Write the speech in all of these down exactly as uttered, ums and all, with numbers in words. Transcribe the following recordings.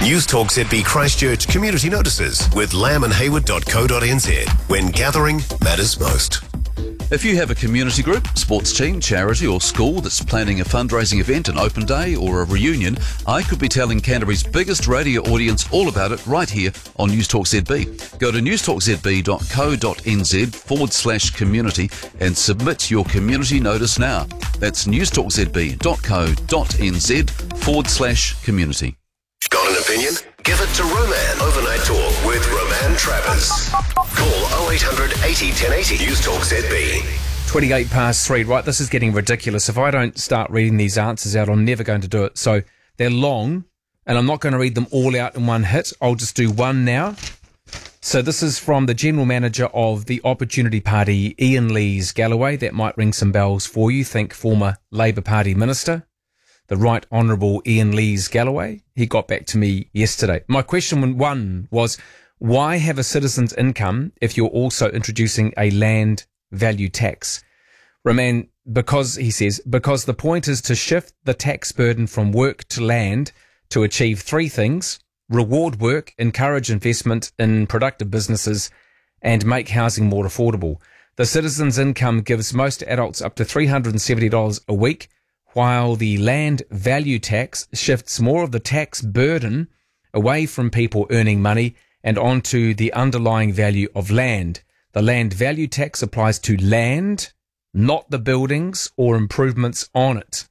News Talk Z B Christchurch community notices with lamb and hayward dot co dot n z. When gathering matters most. If you have a community group, sports team, charity or school that's planning a fundraising event, an open day or a reunion, I could be telling Canterbury's biggest radio audience all about it right here on News Talk Z B. Go to news talk z b dot co dot n z forward slash community and submit your community notice now. That's news talk z b dot co dot n z forward slash community. Got an opinion? Give it to Roman. Overnight Talk with Roman Travers. Call oh eight hundred eighty ten eighty. News Talk Z B. twenty-eight past three. Right, this is getting ridiculous. If I don't start reading these answers out, I'm never going to do it. So they're long, and I'm not going to read them all out in one hit. I'll just do one now. So this is from the General Manager of the Opportunity Party, Ian Lees-Galloway. That might ring some bells for you. Think former Labour Party Minister, the Right Honourable Ian Lees-Galloway. He got back to me yesterday. My question one was, why have a citizen's income if you're also introducing a land value tax? Roman, because, he says, because the point is to shift the tax burden from work to land to achieve three things: reward work, encourage investment in productive businesses, and make housing more affordable. The citizen's income gives most adults up to three hundred seventy dollars a week, while the land value tax shifts more of the tax burden away from people earning money and onto the underlying value of land. The land value tax applies to land, not the buildings or improvements on it.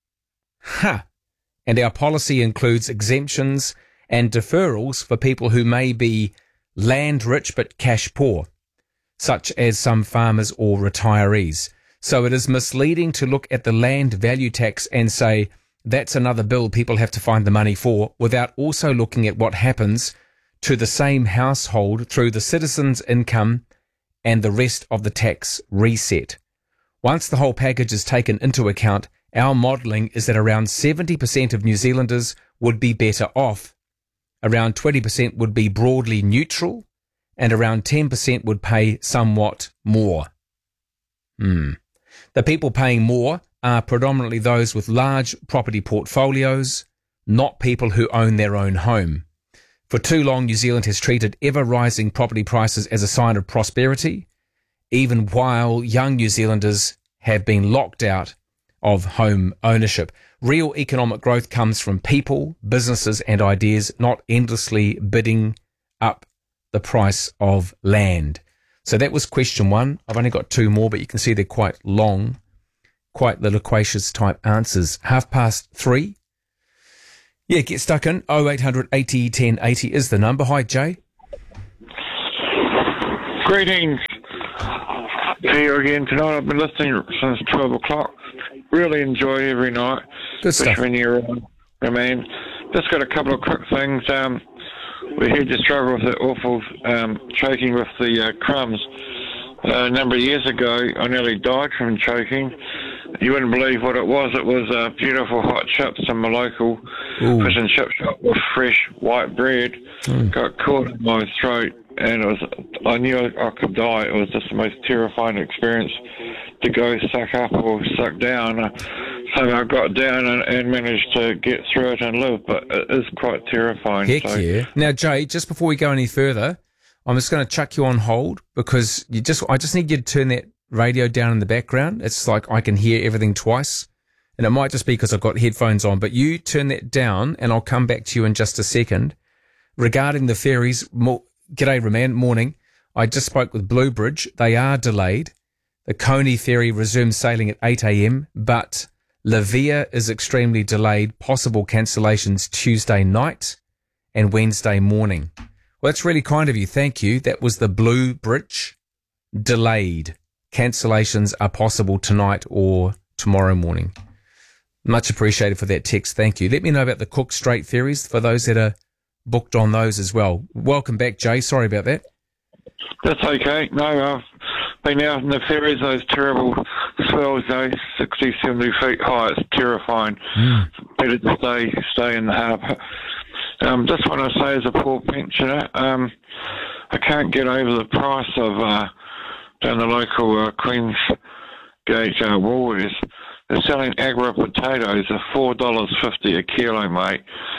Ha! And our policy includes exemptions and deferrals for people who may be land rich but cash poor, such as some farmers or retirees. So it is misleading to look at the land value tax and say that's another bill people have to find the money for, without also looking at what happens to the same household through the citizen's income and the rest of the tax reset. Once the whole package is taken into account, our modelling is that around seventy percent of New Zealanders would be better off, around twenty percent would be broadly neutral, and around ten percent would pay somewhat more. Hmm. The people paying more are predominantly those with large property portfolios, not people who own their own home. For too long, New Zealand has treated ever-rising property prices as a sign of prosperity, even while young New Zealanders have been locked out of home ownership. Real economic growth comes from people, businesses and ideas, not endlessly bidding up the price of land. So that was question one. I've only got two more, but you can see they're quite long, quite the loquacious type answers. Half past three. Yeah, get stuck in. oh eight hundred eighty ten eighty is the number. Hi, Jay. Greetings. Here again tonight. I've been listening since twelve o'clock. Really enjoy every night. Good stuff. Especially when you're around. I mean, just got a couple of quick things. Um, we had to struggle with the awful um, choking with the uh, crumbs. Uh, a number of years ago, I nearly died from choking. You wouldn't believe what it was. It was uh, beautiful hot chips in my local Ooh. fish and chip shop with fresh white bread. Mm. Got caught in my throat, and it was. I knew I, I could die. It was just the most terrifying experience to go suck up or suck down. Uh, so I got down and, and managed to get through it and live, but it is quite terrifying. Heck so. yeah. Now, Jay, just before we go any further, I'm just going to chuck you on hold because you just. I just need you to turn that radio down in the background. It's like I can hear everything twice, and it might just be because I've got headphones on, but you turn that down and I'll come back to you in just a second. Regarding the ferries, mo- g'day Roman, morning. I just spoke with Bluebridge. They are delayed. The Coney ferry resumes sailing at eight a.m, but Lavia is extremely delayed, possible cancellations Tuesday night and Wednesday morning. Well, that's really kind of you. Thank you. That was the Bluebridge delayed. Cancellations are possible tonight or tomorrow morning. Much appreciated for that text. Thank you. Let me know about the Cook Strait ferries for those that are booked on those as well. Welcome back, Jay. Sorry about that. That's okay. No, I've been out in the ferries, those terrible swells, though, sixty, seventy feet high. It's terrifying. Mm. Better to stay, stay in the harbour. Um, just want to say as a poor pensioner, um, I can't get over the price of... Uh, down the local uh, Queen's Gate uh, Woolworths, they're selling Agra potatoes at four dollars fifty a kilo, mate.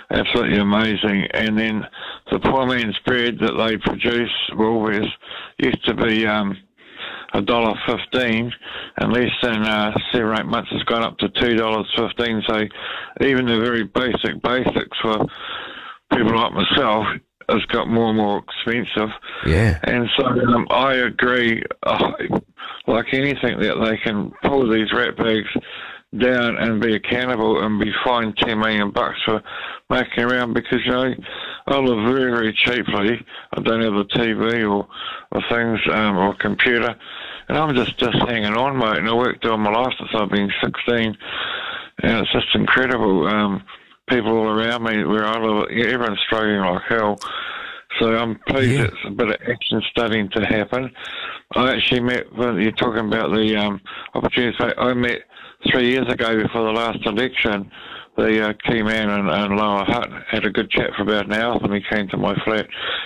absolutely amazing. And then the poor man's bread that they produce, Woolworths, used to be um, one dollar fifteen, and less than uh, seven or eight months it's gone up to two dollars fifteen. So even the very basic basics for people like myself has got more and more expensive. Yeah. And so um, I agree, uh, like anything, that they can pull these rat bags down and be accountable and be fined ten million bucks for making around, because, you know, I live very, very cheaply. I don't have a T V or, or things, um, or computer, and I'm just, just hanging on, mate, and I worked all my life since I've been sixteen, and it's just incredible. Um, people all around me where I live, everyone's struggling like hell. So I'm pleased Yeah. it's a bit of action starting to happen. I actually met, when you're talking about the um, opportunities, I met three years ago before the last election, the uh, key man in, in Lower Hutt had a good chat for about an hour when he came to my flat.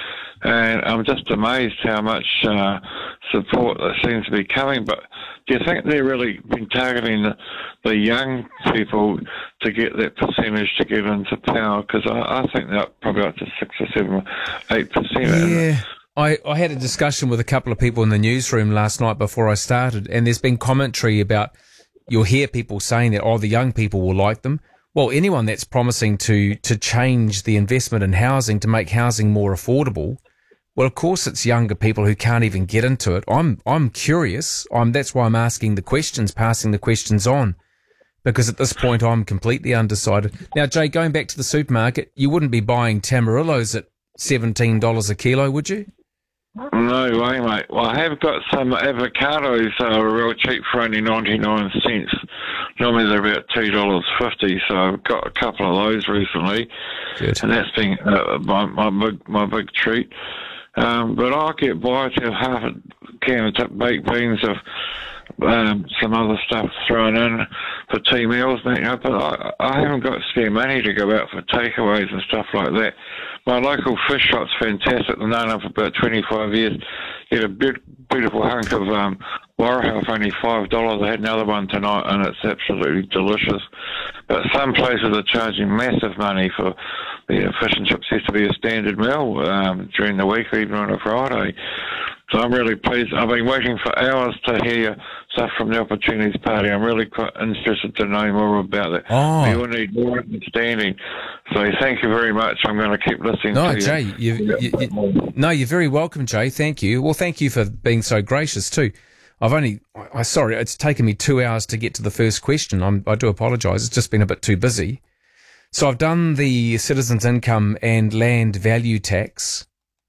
And I'm just amazed how much uh, support there seems to be coming. But do you think they've really been targeting the, the young people to get that percentage to get into power? Because I, I think they're probably up to six or seven, eight percent. Yeah. I, I had a discussion with a couple of people in the newsroom last night before I started, and there's been commentary about, you'll hear people saying that, oh, the young people will like them. Well, anyone that's promising to to change the investment in housing to make housing more affordable, well, of course, it's younger people who can't even get into it. I'm I'm curious. I'm that's why I'm asking the questions, passing the questions on, because at this point I'm completely undecided. Now, Jay, going back to the supermarket, you wouldn't be buying Tamarillos at seventeen dollars a kilo, would you? No way, mate. Well, I have got some avocados that are real cheap for only ninety-nine cents. Normally they're about two dollars fifty, so I've got a couple of those recently. Good. And that's been uh, my, my, big, my big treat. Um, but I'll get by to half a can of t- baked beans of um, some other stuff thrown in for two meals, you know, but I, I haven't got spare money to go out for takeaways and stuff like that. My local fish shop's fantastic. I've known them for about twenty-five years. Get a be- beautiful hunk of um, Warahau for only five dollars. I had another one tonight, and it's absolutely delicious. But some places are charging massive money for the uh, fish and chips. Used to be a standard meal um, during the week, or even on a Friday. So I'm really pleased. I've been waiting for hours to hear stuff from the Opportunities Party. I'm really quite interested to know more about it. Oh. We all need more understanding. So thank you very much. I'm going to keep listening No, to Jay, you. you, you, you, no, you're very welcome, Jay. Thank you. Well, thank you for being so gracious too. I've only, I, I sorry, it's taken me two hours to get to the first question. I'm, I do apologise. It's just been a bit too busy. So I've done the citizens' income and land value tax.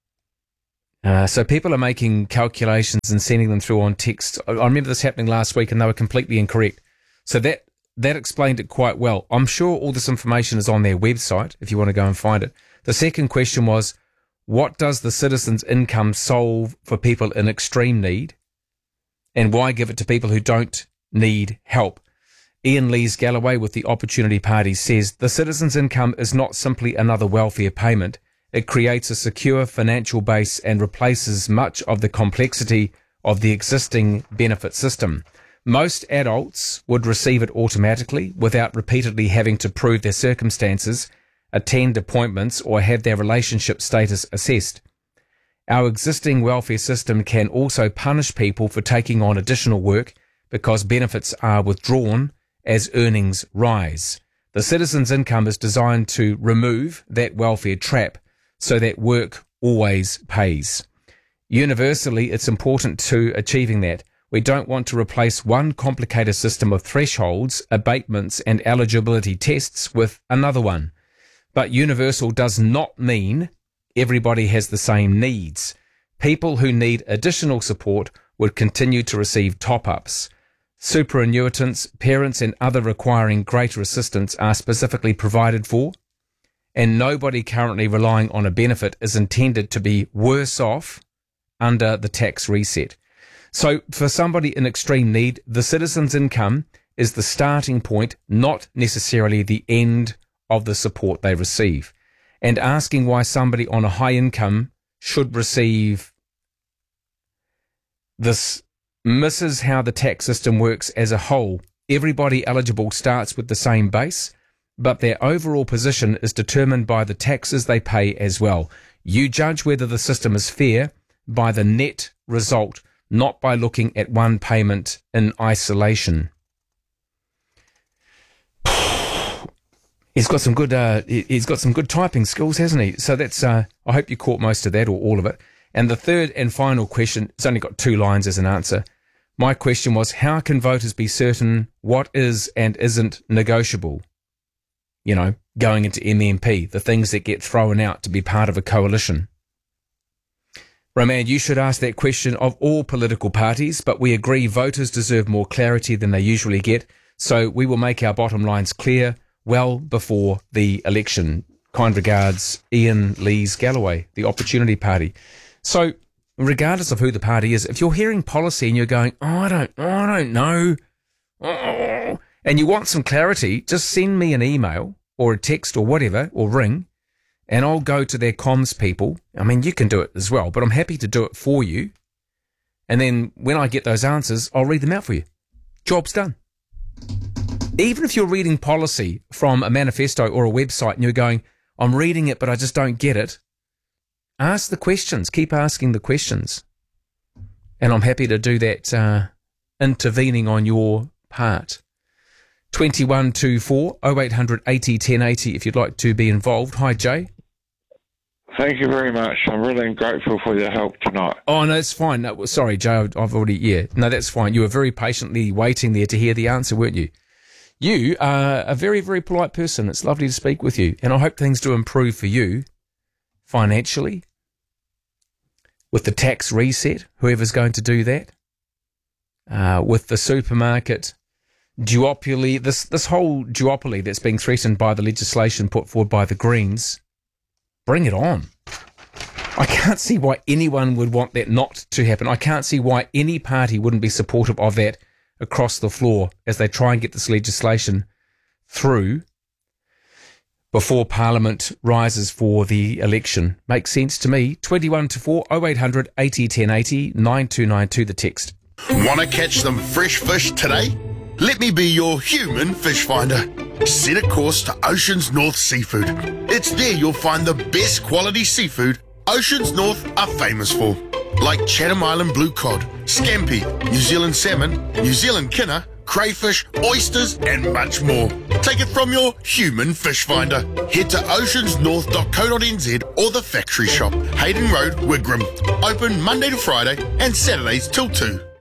Uh, so people are making calculations and sending them through on text. I, I remember this happening last week, and they were completely incorrect. So that that explained it quite well. I'm sure all this information is on their website if you want to go and find it. The second question was, what does the citizens' income solve for people in extreme need, and why give it to people who don't need help? Ian Lees Galloway with the Opportunity Party says the citizens' income is not simply another welfare payment. It creates a secure financial base and replaces much of the complexity of the existing benefit system. Most adults would receive it automatically without repeatedly having to prove their circumstances, attend appointments, or have their relationship status assessed. Our existing welfare system can also punish people for taking on additional work because benefits are withdrawn as earnings rise. The citizens' income is designed to remove that welfare trap so that work always pays. Universally, it's important to achieving that. We don't want to replace one complicated system of thresholds, abatements, and eligibility tests with another one. But universal does not mean everybody has the same needs. People who need additional support would continue to receive top-ups. Superannuitants, parents, and other requiring greater assistance are specifically provided for, and nobody currently relying on a benefit is intended to be worse off under the tax reset. So for somebody in extreme need, the citizen's income is the starting point, not necessarily the end of the support they receive. And asking why somebody on a high income should receive this misses how the tax system works as a whole. Everybody eligible starts with the same base, but their overall position is determined by the taxes they pay as well. You judge whether the system is fair by the net result, not by looking at one payment in isolation. He's got some good. Uh, he's got some good typing skills, hasn't he? So that's. Uh, I hope you caught most of that or all of it. And the third and final question, it's only got two lines as an answer. My question was, how can voters be certain what is and isn't negotiable? You know, going into M M P, the things that get thrown out to be part of a coalition. Roman, you should ask that question of all political parties, but we agree voters deserve more clarity than they usually get. So we will make our bottom lines clear well before the election. Kind regards, Ian Lees Galloway, the Opportunity Party. So, regardless of who the party is, if you're hearing policy and you're going, oh, I don't, oh, I don't know, oh, and you want some clarity, just send me an email or a text or whatever, or ring, and I'll go to their comms people. I mean, you can do it as well, but I'm happy to do it for you. And then when I get those answers, I'll read them out for you. Job's done. Even if you're reading policy from a manifesto or a website and you're going, I'm reading it, but I just don't get it, ask the questions. Keep asking the questions. And I'm happy to do that, uh, intervening on your part. twenty-one two four oh eight hundred eighty ten eighty if you'd like to be involved. Hi, Jay. Thank you very much. I'm really grateful for your help tonight. Oh, no, it's fine. No, sorry, Jay, I've I've already, yeah. No, that's fine. You were very patiently waiting there to hear the answer, weren't you? You are a very, very polite person. It's lovely to speak with you. And I hope things do improve for you financially with the tax reset, whoever's going to do that, uh, with the supermarket duopoly, this, this whole duopoly that's being threatened by the legislation put forward by the Greens. Bring it on. I can't see why anyone would want that not to happen. I can't see why any party wouldn't be supportive of that across the floor as they try and get this legislation through before Parliament rises for the election. Makes sense to me. twenty-one to four oh eight hundred eighty ten eighty nine two nine two the text. Want to catch some fresh fish today? Let me be your human fish finder. Set a course to Oceans North Seafood. It's there you'll find the best quality seafood Oceans North are famous for, like Chatham Island blue cod, scampi, New Zealand salmon, New Zealand kinner, crayfish, oysters and much more. Take it from your human fish finder. Head to oceans north dot co dot n z or the factory shop, Hayden Road, Wigram. Open Monday to Friday and Saturdays till two.